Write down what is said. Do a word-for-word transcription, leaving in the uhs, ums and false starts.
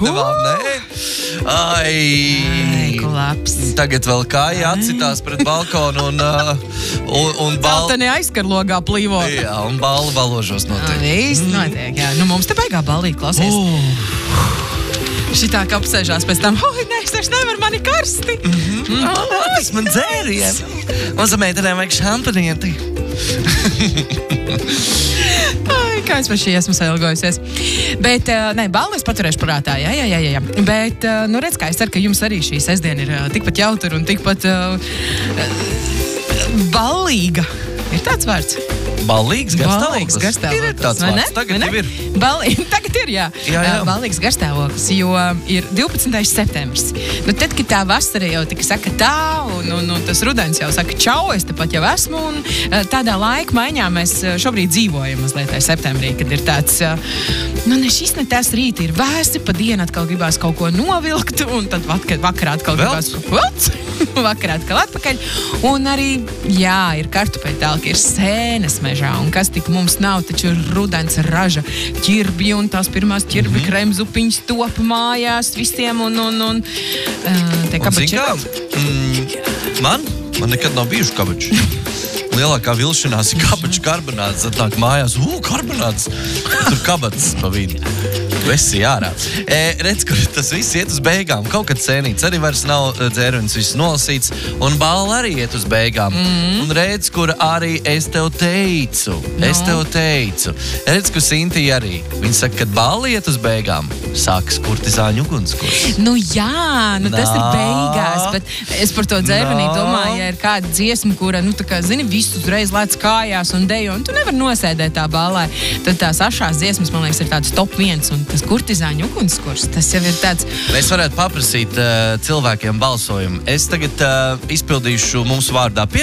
nodevām, nē? Ai, Ai, kolaps. Tagad vēl kāja atcitās pret balkonu un, uh, un, un bal... Tā neaizkarlogā plīvo. Jā, un balva baložos notiek. Viss notiek, jā. Nu, mums te baigā ballīt, klausies. Oh. Šitā kā apsēžās pēc tam, oi, nē, es vairs nevaru, mani karsti. Mm-hmm. Mm. Oh, tas man dzērien. Mums meitenēm vajag šampanieti. Ai, kā es par šī esmu sailgojusies. Bet, nē, balli es paturēšu prātā, jā, jā, jā, jā. Bet, nu, redz, kā es ceru, ka jums arī šī sestdiena ir tikpat jautra un tikpat uh, ballīga. Ir tāds vārds? Ballīgs garstāvoklis. Ballīgs garstāvoklis. Ir tāds vārds. Tagad jau ir. Ballī... Tagad ir, jā. jā, jā. Ballīgs garstāvoklis, jo ir divpadsmitais septembris. Nu, tad, kad tā vasara jau tika saka tā, un, un, un tas rudens jau saka čau, es tepat jau esmu, un tādā laika maiņā mēs šobrīd dzīvojam mazliet tajā septembrī, kad ir tāds, nu, ne šis, ne tas rīti ir vēsi, pa dienu atkal gribās kaut ko novilkt, un tad vakar, vakarā atkal gribās kaut vakarā atkal atpakaļ. Un arī, jā, ir kartupeļu tālki, ir sēnes mežā, un kas tik mums nav, taču rudens raža ķirbji, un tās pirmās ķirbji mm-hmm. kremzupiņas top mājās visiem, un, un, un uh, tie kabači. Mm, man? Man nekad nav bijuši kabači. Lielākā vilšanās ir kabaču karbonāts. Atnāk mājās, ū, karbonāts. Tur kabats pa vidu. Vesi ārā. E, redz, kur tas viss iet uz beigām. Kaut kad sēnīts arī vairs nav dzērvins, viss nolasīts. Un balla arī iet uz beigām. Mm. Un redz, kur arī es tev teicu. No. Es tev teicu. Redz, kur Sintija arī. Viņa saka, kad balla iet uz beigām, sākas kurtizāņu ugunskurs. Nu jā, nu Nā. Tas ir beigās. Bet es par to dzērvenī domāju, ja ir kāda dziesma, kura, nu tā kā, zini, visu uzreiz lēc kājās un dejo, un tu nevar nosēdēt tā ballē. Tad tās ašās dziesmas, man liekas, ir tāds top viens, un tas kurtizāņu ugunskurs, tas jau ir tāds... Mēs varētu paprasīt uh, cilvēkiem balsojumu. Es tagad uh, izpildīšu mums vārdā